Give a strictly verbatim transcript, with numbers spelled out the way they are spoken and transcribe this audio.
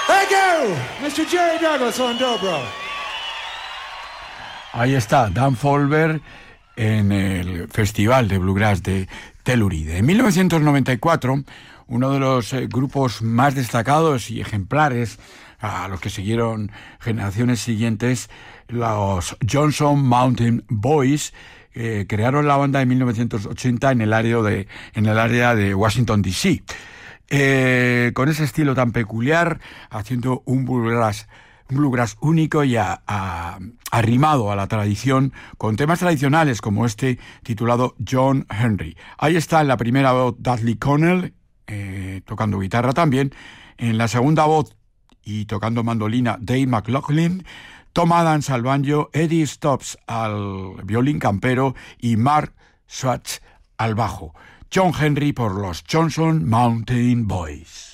Thank you, mister Jerry Douglas on dobro. Ahí está, Dan Folber en el Festival de Bluegrass de Telluride. En mil novecientos noventa y cuatro, uno de los eh, grupos más destacados y ejemplares a los que siguieron generaciones siguientes, los Johnson Mountain Boys, eh, crearon la banda en mil novecientos ochenta en el área de, en el área de Washington, D C Eh, con ese estilo tan peculiar, haciendo un bluegrass, un bluegrass único y a, a, arrimado a la tradición, con temas tradicionales como este titulado John Henry. Ahí está en la primera voz Dudley Connell, eh, tocando guitarra también. En la segunda voz y tocando mandolina Dave McLaughlin, Tom Adams al banjo, Eddie Stubbs al violín campero y Mark Schwartz al bajo. John Henry por los Johnson Mountain Boys.